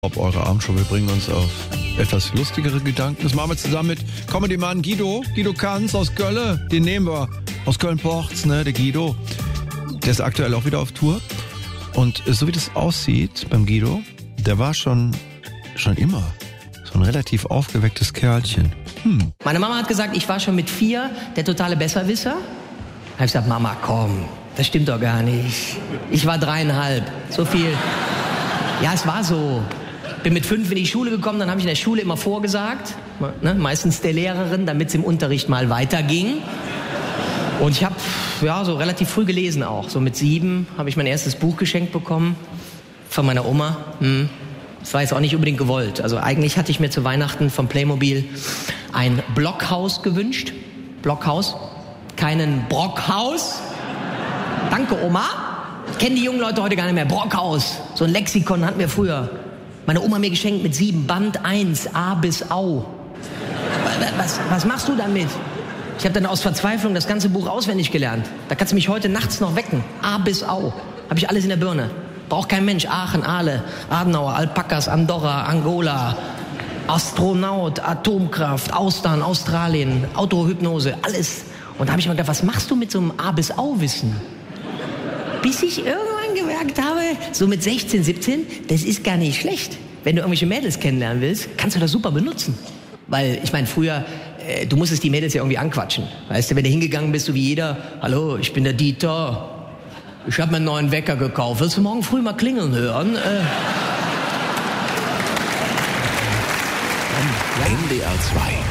Ob eure Abendshow, wir bringen uns auf etwas lustigere Gedanken. Das machen wir zusammen mit Comedy-Mann Guido Kanz aus Köln. Den nehmen wir aus Köln-Porz, ne, der Guido. Der ist aktuell auch wieder auf Tour. Und so wie das aussieht beim Guido, der war schon immer so ein relativ aufgewecktes Kerlchen. Meine Mama hat gesagt, ich war schon mit 4 der totale Besserwisser. Da habe ich gesagt, Mama, komm, das stimmt doch gar nicht. Ich war 3,5, so viel. Ja, es war so. Bin mit 5 in die Schule gekommen, dann habe ich in der Schule immer vorgesagt, ne, meistens der Lehrerin, damit es im Unterricht mal weiterging. Und ich habe so relativ früh gelesen auch. So mit 7 habe ich mein erstes Buch geschenkt bekommen von meiner Oma. Das war jetzt auch nicht unbedingt gewollt. Also eigentlich hatte ich mir zu Weihnachten vom Playmobil ein Blockhaus gewünscht. Blockhaus, keinen Brockhaus. Danke, Oma. Kennen die jungen Leute heute gar nicht mehr. Brockhaus, so ein Lexikon hatten wir früher. Meine Oma mir geschenkt mit 7, Band 1, A bis Au. Was machst du damit? Ich habe dann aus Verzweiflung das ganze Buch auswendig gelernt. Da kannst du mich heute nachts noch wecken. A bis Au. Habe ich alles in der Birne. Braucht kein Mensch. Aachen, Aale, Adenauer, Alpakas, Andorra, Angola, Astronaut, Atomkraft, Austern, Australien, Autohypnose, alles. Und da habe ich mir gedacht, was machst du mit so einem A bis Au-Wissen? Bis ich irgendwann gemerkt habe, so mit 16, 17, das ist gar nicht schlecht. Wenn du irgendwelche Mädels kennenlernen willst, kannst du das super benutzen. Weil, ich meine, früher, du musstest die Mädels ja irgendwie anquatschen. Weißt du, wenn du hingegangen bist, so wie jeder, hallo, ich bin der Dieter, ich habe mir einen neuen Wecker gekauft, willst du morgen früh mal klingeln hören? NDR 2